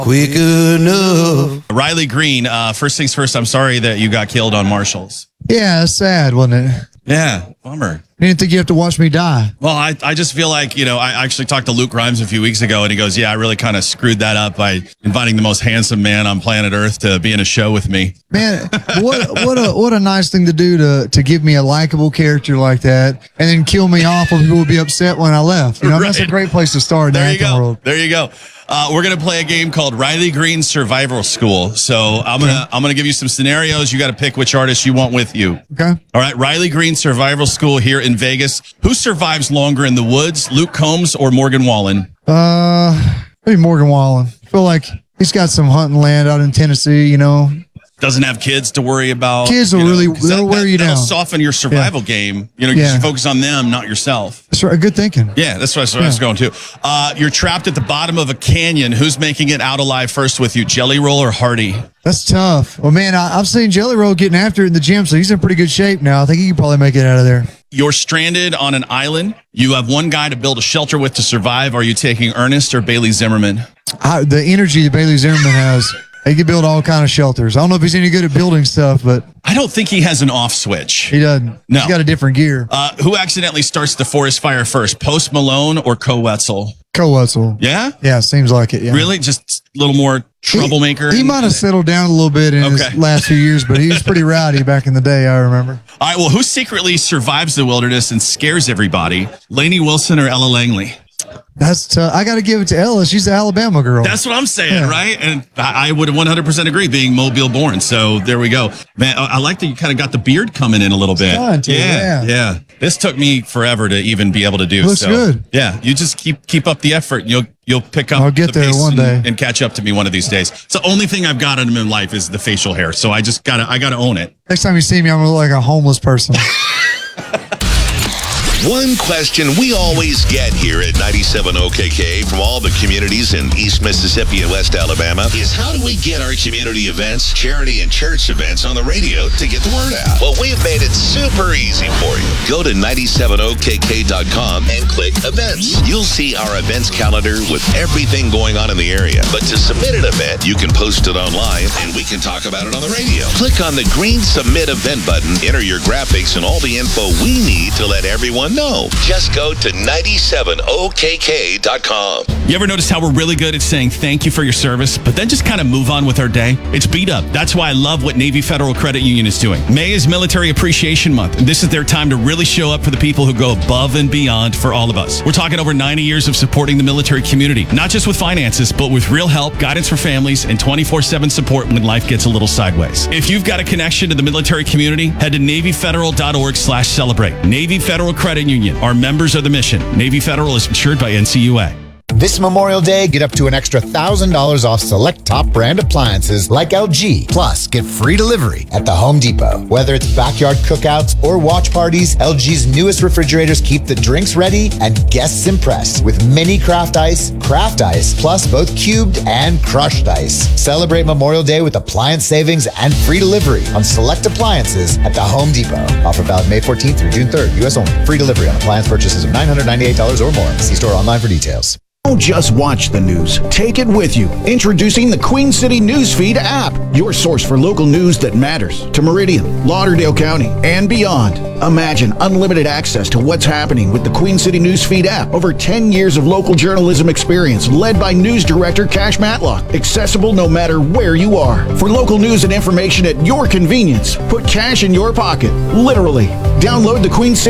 quick enough. Riley Green, first things first, I'm sorry that you got killed on Marshalls. Yeah, it's sad, wasn't it? Yeah, bummer. You didn't think you have to watch me die. Well, I just feel like, I actually talked to Luke Grimes a few weeks ago, and he goes, yeah, I really kind of screwed that up by inviting the most handsome man on planet Earth to be in a show with me. Man, what a nice thing to do to give me a likable character like that and then kill me off where people would be upset when I left. Right. That's a great place to start in the acting world. There you go. We're gonna play a game called Riley Green Survival School. So I'm gonna give you some scenarios. You got to pick which artist you want with you. Okay. All right. Riley Green Survival School here in Vegas. Who survives longer in the woods, Luke Combs or Morgan Wallen? Maybe Morgan Wallen. I feel like he's got some hunting land out in Tennessee. Doesn't have kids to worry about. Kids will they'll wear you down. That'll soften your survival game. You should focus on them, not yourself. That's right. Good thinking. Yeah, that's what I was going to. You're trapped at the bottom of a canyon. Who's making it out alive first with you, Jelly Roll or Hardy? That's tough. Well, man, I've seen Jelly Roll getting after it in the gym, so he's in pretty good shape now. I think he can probably make it out of there. You're stranded on an island. You have one guy to build a shelter with to survive. Are you taking Ernest or Bailey Zimmerman? The energy that Bailey Zimmerman has. He can build all kind of shelters. I don't know if he's any good at building stuff, but I don't think he has an off switch. He doesn't. No. He's got a different gear. Who accidentally starts the forest fire first, Post Malone or Co Wetzel? Co Wetzel. Yeah? Yeah, seems like it. Yeah. Really? Just a little more troublemaker? He might have settled down a little bit in his last few years, but he was pretty rowdy back in the day, I remember. All right, well, who secretly survives the wilderness and scares everybody, Lainey Wilson or Ella Langley? That's tough. I got to give it to Ella. She's an Alabama girl. That's what I'm saying, right? And I would 100% agree, being Mobile born. So there we go. Man, I like that you kind of got the beard coming in a little bit. Yeah. This took me forever to even be able to do. Looks good. Yeah, you just keep up the effort. You'll pick up. I'll get there one day and catch up to me one of these days. It's the only thing I've got on him in life is the facial hair. So I gotta own it. Next time you see me, I'm gonna look like a homeless person. One question we always get here at 97 OKK from all the communities in East Mississippi and West Alabama is how do we get our community events, charity and church events on the radio to get the word out? Well, we've made it super easy for you. Go to 97okk.com and click events. You'll see our events calendar with everything going on in the area. But to submit an event, you can post it online and we can talk about it on the radio. Click on the green submit event button, enter your graphics and all the info we need to let everyone know. Just go to 97okk.com. You ever notice how we're really good at saying thank you for your service, but then just kind of move on with our day? It's beat up. That's why I love what Navy Federal Credit Union is doing. May is Military Appreciation Month, and this is their time to really show up for the people who go above and beyond for all of us. We're talking over 90 years of supporting the military community, not just with finances, but with real help, guidance for families, and 24/7 support when life gets a little sideways. If you've got a connection to the military community, head to NavyFederal.org/celebrate. Navy Federal Credit Union. Our members are the mission. Navy Federal is insured by NCUA. This Memorial Day, get up to an extra $1,000 off select top brand appliances like LG. Plus, get free delivery at the Home Depot. Whether it's backyard cookouts or watch parties, LG's newest refrigerators keep the drinks ready and guests impressed with mini craft ice, plus both cubed and crushed ice. Celebrate Memorial Day with appliance savings and free delivery on select appliances at the Home Depot. Offer valid May 14th through June 3rd, U.S. only. Free delivery on appliance purchases of $998 or more. See store online for details. Don't just watch the news. Take it with you. Introducing the Queen City Newsfeed app, your source for local news that matters to Meridian, Lauderdale County, and beyond. Imagine unlimited access to what's happening with the Queen City Newsfeed app. Over 10 years of local journalism experience led by news director Cash Matlock. Accessible no matter where you are. For local news and information at your convenience, put cash in your pocket. Literally. Download the Queen City